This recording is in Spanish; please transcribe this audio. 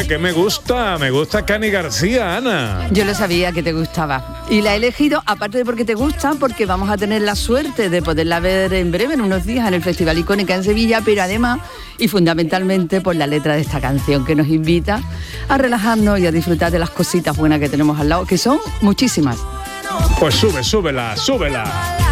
que me gusta Cani García, Ana. Yo lo sabía que te gustaba. Y la he elegido, aparte de porque te gusta, porque vamos a tener la suerte de poderla ver en breve, en unos días, en el Festival Icónica en Sevilla, pero además y fundamentalmente por la letra de esta canción que nos invita a relajarnos y a disfrutar de las cositas buenas que tenemos al lado, que son muchísimas. Pues súbela.